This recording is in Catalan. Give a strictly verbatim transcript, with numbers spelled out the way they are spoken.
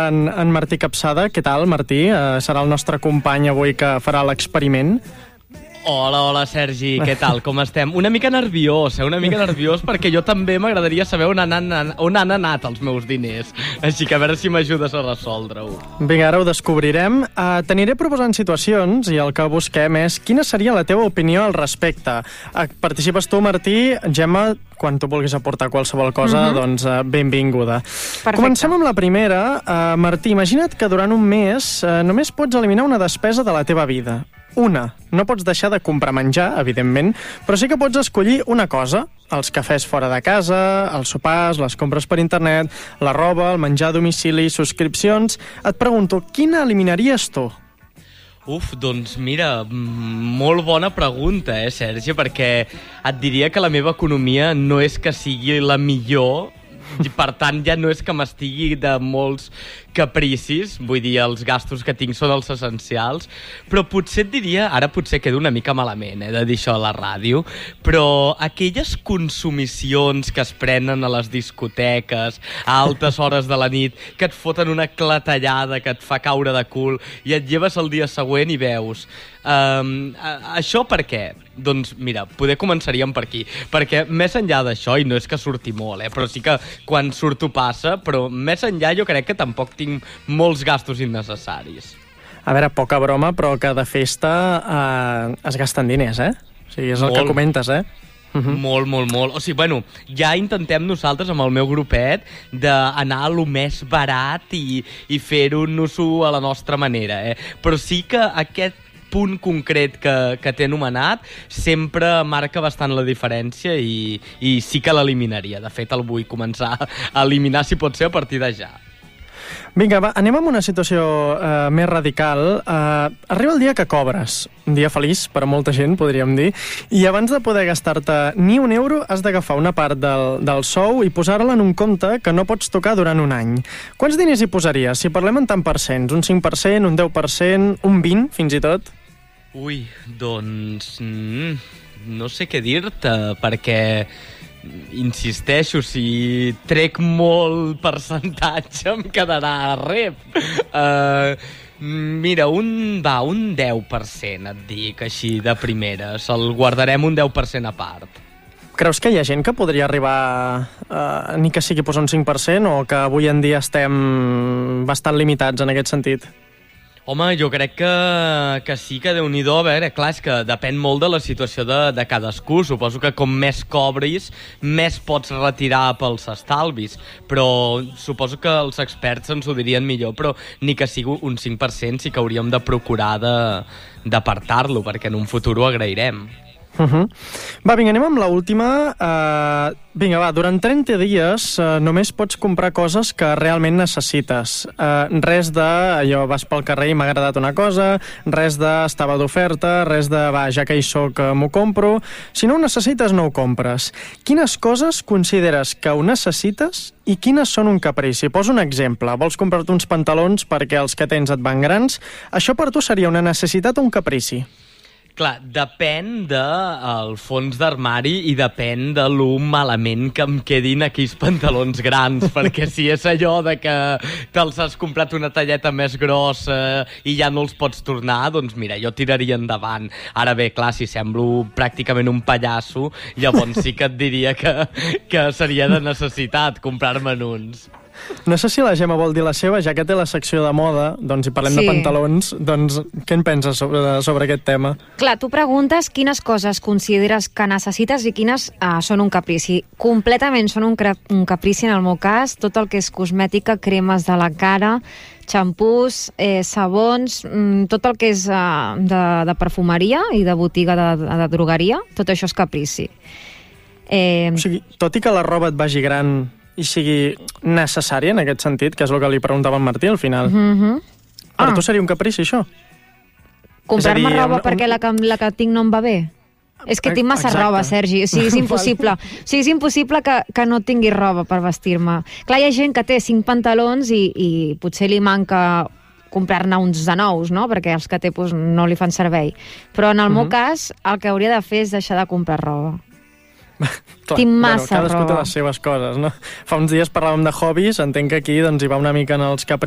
en, en Martí Capçada. Què tal, Martí? Uh, serà el nostre company avui que farà l'experiment. Hola, hola, Sergi, què tal, com estem? Una mica nerviós, eh? Una mica nerviós perquè jo també m'agradaria saber on han, on han anat els meus diners. Així que a veure si m'ajudes a resoldre-ho. Vinga, ara ho descobrirem. Uh, T'aniré proposant situacions i el que busquem és quina seria la teva opinió al respecte. Uh, participes tu, Martí. Gemma, quan tu vulguis aportar qualsevol cosa, mm-hmm. doncs uh, benvinguda. Perfecte. Comencem amb la primera. Uh, Martí, imagina't que durant un mes uh, només pots eliminar una despesa de la teva vida. Una, no pots deixar de comprar menjar, evidentment, però sí que pots escollir una cosa. Els cafès fora de casa, els sopars, les compres per internet, la roba, el menjar a domicili, subscripcions... Et pregunto, quina eliminaries tu? Uf, doncs mira, molt bona pregunta, eh, Sergi, perquè et diria que la meva economia no és que sigui la millor, i per tant ja no és que m'estigui de molts capricis, vull dir, els gastos que tinc són els essencials, però potser et diria, ara potser quedo una mica malament, eh, de dir això a la ràdio, però aquelles consumicions que es prenen a les discoteques a altes hores de la nit, que et foten una clatellada que et fa caure de cul i et lleves el dia següent i veus um, això per què? Doncs mira, poder començaríem per aquí, perquè més enllà d'això, i no és que surti molt, eh, però sí que quan surto passa, però més enllà jo crec que tampoc tinc molts gastos innecessaris. A veure, poca broma, però que de festa eh, es gasten diners, eh? O sigui, és el Molt. que comentes, eh? Uh-huh. Molt, molt, molt. O sigui, bueno, ja intentem nosaltres amb el meu grupet d'anar a lo més barat i, i fer-ho-nos-ho a la nostra manera, eh? Però sí que aquest punt concret que, que t'he anomenat sempre marca bastant la diferència i, i sí que l'eliminaria. De fet, el vull començar a eliminar, si pot ser, a partir de ja. Vinga, va, anem amb una situació uh, més radical. Uh, arriba el dia que cobres, un dia feliç per a molta gent, podríem dir, i abans de poder gastar-te ni un euro has d'agafar una part del, del sou i posar-la en un compte que no pots tocar durant un any. Quants diners hi posaries? Si parlem en tant per cents, un cinc per cent, un deu per cent, un vint, fins i tot? Ui, doncs... Mm, no sé què dir-te, perquè... insisteixo, si trec molt percentatge em quedarà a rep. Uh, mira, un, va, un deu per cent et dic, així de primeres. El guardarem un deu per cent a part. Creus que hi ha gent que podria arribar uh, ni que sigui posar un cinc per cent o que avui en dia estem bastant limitats en aquest sentit? Home, jo crec que, que sí que Déu-n'hi-do, a veure, clar, és que depèn molt de la situació de, de cadascú. Suposo que com més cobris, més pots retirar pels estalvis, però suposo que els experts ens ho dirien millor, però ni que sigui un cinc per cent sí que hauríem de procurar d'apartar-lo, perquè en un futur ho agrairem. Uh-huh. Va, vinga, anem amb l'última. Uh, vinga, va, durant trenta dies uh, només pots comprar coses que realment necessites. Uh, res de, allò, vas pel carrer i m'ha agradat una cosa, res de estava d'oferta, res de, va, ja que hi soc, uh, m'ho compro. Si no ho necessites, no ho compres. Quines coses consideres que ho necessites i quines són un caprici? Poso un exemple. Vols comprar-te uns pantalons perquè els que tens et van grans? Això per tu seria una necessitat o un caprici? Clar, depèn del fons d'armari i depèn de lo malament que em quedin aquells pantalons grans, perquè si és allò de que te'ls has comprat una talleta més grossa i ja no els pots tornar, doncs mira, jo tiraria endavant. Ara bé, clar, si semblo pràcticament un pallasso, llavors sí que et diria que, que seria de necessitat comprar-me'n uns. No sé si la Gemma vol dir la seva, ja que té la secció de moda, doncs si parlem Sí. de pantalons, doncs què en penses sobre, sobre aquest tema? Clar, tu preguntes quines coses consideres que necessites i quines uh, són un caprici. Completament són un, un caprici en el meu cas, tot el que és cosmètica, cremes de la cara, xampús, eh, sabons, mm, tot el que és uh, de, de perfumeria i de botiga de, de, de drogueria, tot això és caprici. Eh... O sigui, tot i que la roba et vagi gran i sigui necessària en aquest sentit, que és el que li preguntava en Martí al final. Mm-hmm. Per Ah. tu seria un caprici, això? Comprar-me És a dir, roba un- perquè la que, la que tinc no em va bé? És que tinc massa Exacte. roba, Sergi. O sigui, és impossible. O sigui, és impossible que, que no tingui roba per vestir-me. Clar, hi ha gent que té cinc pantalons i, i potser li manca comprar-ne uns de nous, no? Perquè els que té pues, no li fan servei. Però en el Mhm. meu cas, el que hauria de fer és deixar de comprar roba. Clar, Tinc massa bueno, cadascú té roba. les seves coses, no? Fa uns dies parlàvem de hobbies, entenc que aquí doncs, hi va una mica en els capricis